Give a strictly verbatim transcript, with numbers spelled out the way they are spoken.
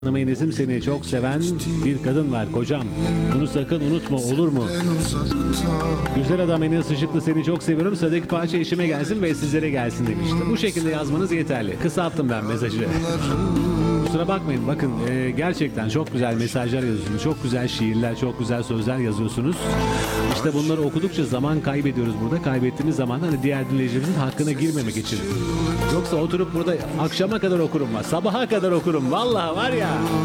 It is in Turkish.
Hanım Enes'im, seni çok seven bir kadın var kocam. Bunu sakın unutma, olur mu? Güzel adam Enes Işıklı, seni çok seviyorum. Sıradaki parça eşime gelsin ve sizlere gelsin demişti. Bu şekilde yazmanız yeterli. Kısalttım ben mesajı. Kusura bakmayın, bakın e, gerçekten çok güzel mesajlar yazıyorsunuz. Çok güzel şiirler, çok güzel sözler yazıyorsunuz. İşte bunları okudukça zaman kaybediyoruz burada. Kaybettiğimiz zaman hani diğer dinleyicilerimizin hakkına girmemek için. Yoksa oturup burada akşama kadar okurum var. Sabaha kadar okurum. Vallahi var ya.